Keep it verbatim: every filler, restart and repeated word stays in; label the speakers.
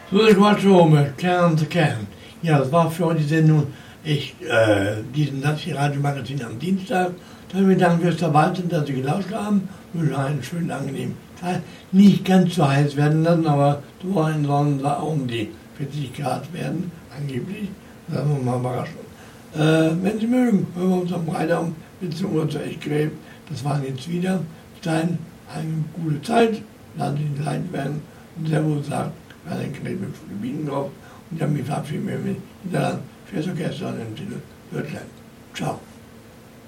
Speaker 1: So, das war schon mit Kern zu Kern. Ja, das war für heute die Sendung. Ich, äh, diesen Nazi-Radio-Magazin am Dienstag. Dann wir danken fürs dabei sind, dass Sie gelauscht haben. Wir wünschen einen schönen, angenehmen Tag. Nicht ganz so heiß werden lassen, aber so ein sollen um die vierzig Grad werden, angeblich. Das werden wir mal überraschen. Äh, wenn Sie mögen, hören wir uns am Freitag um siebzehn Uhr zu Echt gelebt. Das waren jetzt wieder. Bis dahin eine gute Zeit. Lassen Sie sich leid werden. Und Servus sagt, wir haben ein Gerät mit Gebieten drauf. Und ich habe mich verabschiedet mit Niederland fürs Orchester und den Titel Deutschland. Ciao.